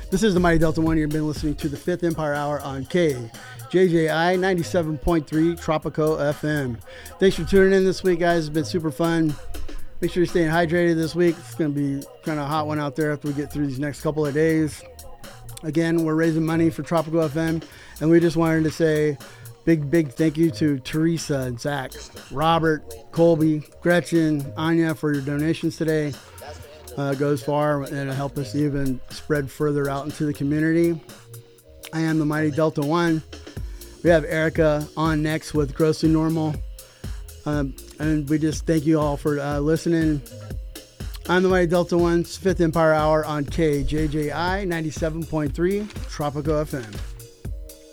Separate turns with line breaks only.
This is the Mighty Delta One. You've been listening to the Fifth Empire Hour on KJJI 97.3 Tropico FM. Thanks for tuning in this week, guys. It's been super fun. Make sure you're staying hydrated this week. It's going to be kind of a hot one out there after we get through these next couple of days. Again, we're raising money for Tropico FM, and we just wanted to say big thank you to Teresa and Zach, Robert, Colby, Gretchen, Anya for your donations today. Goes far and it'll help us even spread further out into the community. I am the Mighty Delta One. We have Erica on next with Grossly Normal. And we just thank you all for listening. I'm the Mighty Delta One's Fifth Empire Hour on KJJI 97.3 Tropico FM.